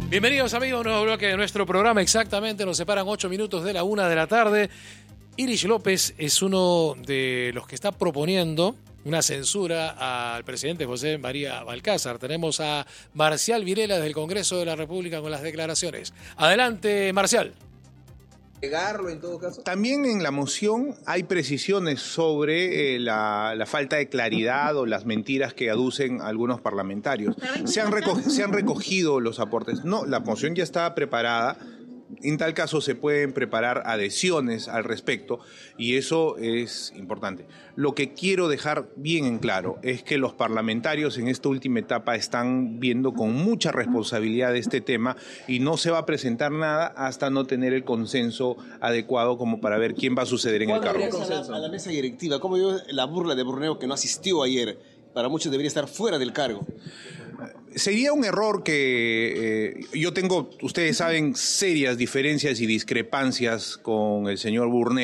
Bienvenidos amigos a un nuevo bloque de nuestro programa. Exactamente, nos separan 8 minutos de la 1 de la tarde. Iris López es uno de los que está proponiendo una censura al presidente José María Balcázar. Tenemos a Marcial Virela del Congreso de la República con las declaraciones. Adelante, Marcial. En todo caso. También en la moción hay precisiones sobre la falta de claridad o las mentiras que aducen algunos parlamentarios. Se han recogido los aportes. No, la moción ya estaba preparada. En tal caso se pueden preparar adhesiones al respecto y eso es importante. Lo que quiero dejar bien en claro es que los parlamentarios en esta última etapa están viendo con mucha responsabilidad este tema y no se va a presentar nada hasta no tener el consenso adecuado como para ver quién va a suceder en el cargo. A la mesa directiva, ¿cómo vio la burla de Burneo que no asistió ayer? Para muchos debería estar fuera del cargo. Sería un error que yo tengo, ustedes saben, serias diferencias y discrepancias con el señor Burneo.